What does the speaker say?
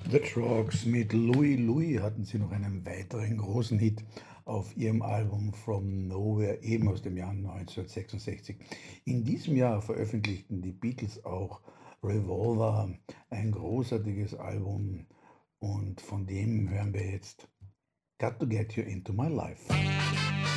The Troggs mit Louie Louie hatten sie noch einen weiteren großen Hit auf ihrem Album From Nowhere, eben aus dem Jahr 1966. In diesem Jahr veröffentlichten die Beatles auch Revolver, ein großartiges Album, und von dem hören wir jetzt Got to Get You Into My Life.